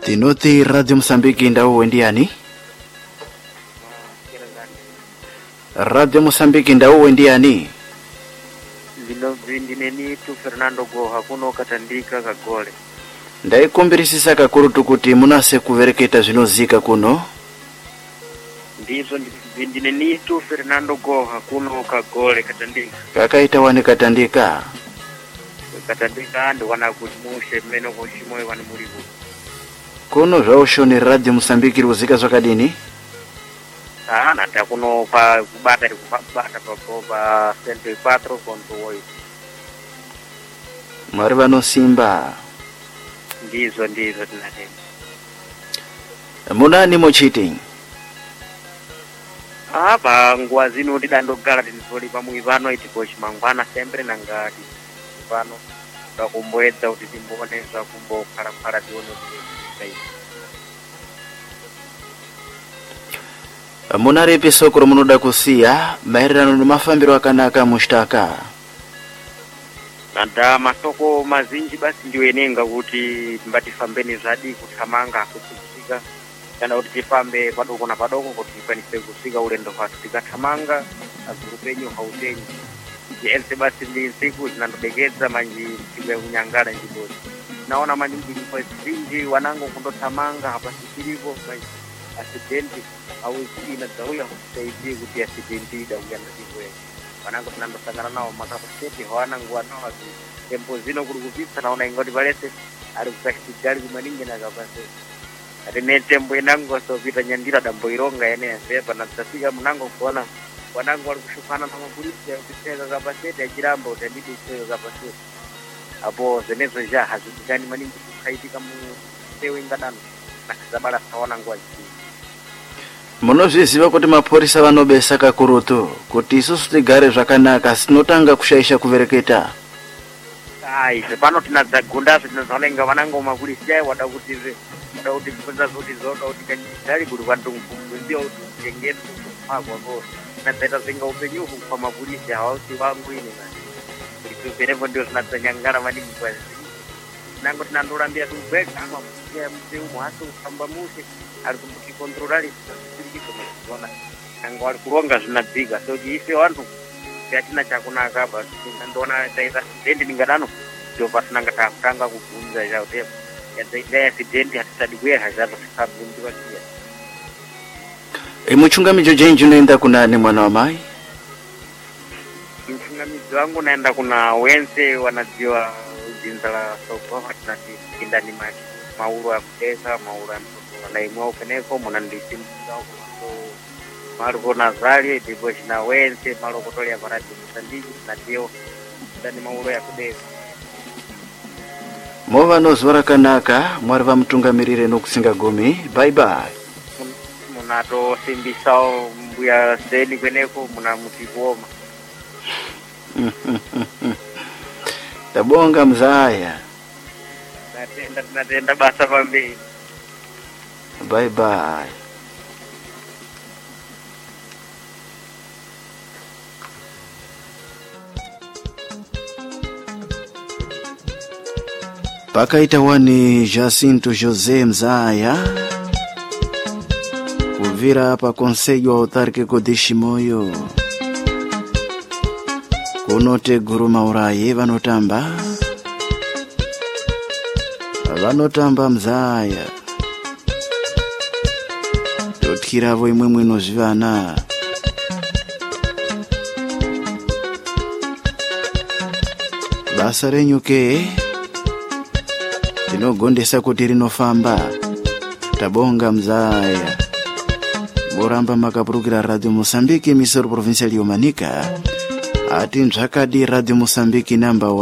Tinoti Radio Msambiki ndau ndiani? Radio Msambiki ndau ndiani? Ndineni tu Fernando Goha kuno Katandika Kagole. Ndaikumbirisisa kakurutu kuti munase kuvereketa zvinozika kuno. Ndizo ndineni tu Fernando Goha kuno Kagole Katandika. Kakaita wani Katandika? Katandika ndo wana kumushe meno koshimoe wani mulibu. Kuno zvaoshoni Radio Msambiki ruzika zvakadini? Nata kuno pa kubata pa Centro 4 konto 8. Mwari vanosimba. Ndizo tinatenda. Munani mochiti? Pa nguwa zino tidandogala tinzoli pamwe pano itikochi mangwana sempre nangati pano takumboedza kuti timboneza kumbokhala tione kuti Munaripi soko munoda kusiya maererano nemafambiro akanaka mushtaka? Nanda masoko mazinji basi ndiwenenga kuti mbatifambeni zadi kuthamanga kutsika kana kuti tifambe padoko na padoko kuti tikwanise kusika ulendo hwathu tikathamanga agurupenyu hautenyi yense basi ndi siku zinandobekeza manji siku ya kunyangala njibodi naona manji ndipo zinji wanango kundothamanga hapa sikilipo asidenti au ina dauya kusaidia kuti asidenti da uyanda zingwe wanango tunandosangana nao makapaseti hawanango wanao tempo zino kurukupisa naona ingoti valese ari kusakitijali kumaningi na kapaseti ati netembo inango sopita nyandira dambo ironga ene zepa na tsafika munango kuona wanango wali kushukana na mapolisi ya kuseka kapaseti ya chirambo utandidi kuseka kapaseti hapo zenezo ja hazikani maningi kukaitika musewe ingadano na kizabala sawanango wajii. Munozviziva kuti maporisa vanobesa kakurutu kuti isusu tigare zvakanaka sinotanga kushaisha kuvereketa. Pano tinadzagunda tinazonenga vanango mapolisi ayi wada kuti kufunza kuti zoda kuti kanjidali kuti kwandongumbunziwa kuti uchengete kupagwa nadzaita zinga upenyu kwa mapolisi hawausi wangu ine kuti perepo ndio tinadzanyangara maningi kwazi nango tinandorambia tubweka mapolisi ya mzeu hasi kufamba mushe ari kumutikontrolali zona nango ari kuronga zvinadzika so ife vantu yatina chakunaka basi ndona taita accident ningadano ndio patinanga takutanga kubvunza yaute yadzaita accident hatisadi kuya hazava tikabvunziwa kia. Muchungamidzo jenji unoenda kunani mwana wa mai? Mchungamidzo wangu naenda kuna wense wanadziwa jinza la soko hatinati kindani mauro ya kutesa mauro ya mtoto na imwa upeneko munandisimuza huko maruko nazali ndipo china wense maruko toli ya varati Msambiki na dio ndani mauro ya kudesa. Mova nozwara kanaka mwari vamutungamirire nokusinga gumi. Bye bye. Munato simbisao mbuya seni kweneko munamutikuoma. Tabonga mzaya. Natenda basa pambeni. Bye bye. Pakaita wani Jacinto José Mzaya kuvira pa konsejo autarkico de Chimoio kunote guru mauraye vanotamba Mzaya totkiravo imwe mwino zvivana basa renyuke tinogondesa kuti rinofamba. Tabonga Mzaya. Moramba makapurukira Radio Msambiki misoro provincial yomanika ati nzvakadi Radio Msambiki namba